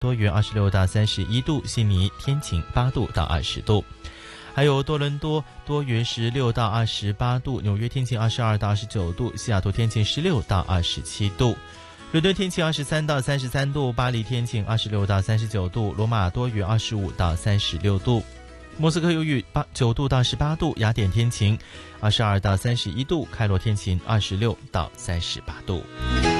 多云26到31度，悉尼天晴8度到20度。还有多伦多多云16到28度，纽约天晴22到29度，西雅图天晴16到27度，伦敦天晴23到33度，巴黎天晴26到39度，罗马多云25到36度，莫斯科有雨9度到18度，雅典天晴22到31度，开罗天晴26到38度。